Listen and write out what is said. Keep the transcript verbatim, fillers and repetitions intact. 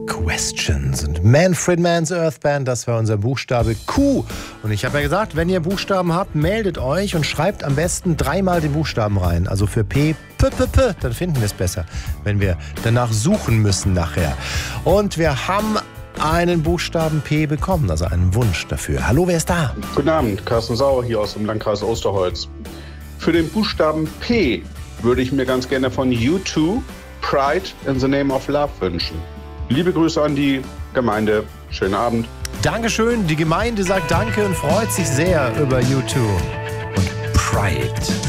Questions. Und Manfred Mann's Earth Band, das war unser Buchstabe Q. Und ich habe ja gesagt, wenn ihr Buchstaben habt, meldet euch und schreibt am besten dreimal den Buchstaben rein. Also für P, P, P, P, dann finden wir es besser, wenn wir danach suchen müssen nachher. Und wir haben einen Buchstaben P bekommen, also einen Wunsch dafür. Hallo, wer ist da? Guten Abend, Carsten Sauer hier aus dem Landkreis Osterholz. Für den Buchstaben P würde ich mir ganz gerne von U zwei Pride in the Name of Love wünschen. Liebe Grüße an die Gemeinde. Schönen Abend. Dankeschön. Die Gemeinde sagt Danke und freut sich sehr über U zwei und Pride.